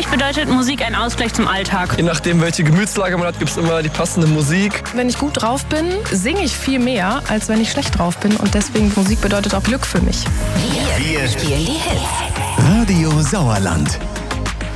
mich bedeutet Musik ein Ausgleich zum Alltag. Je nachdem, welche Gemütslage man hat, gibt es immer die passende Musik. Wenn ich gut drauf bin, singe ich viel mehr, als wenn ich schlecht drauf bin. Und deswegen, Musik bedeutet auch Glück für mich. Wir spielen die Hits. Radio Sauerland.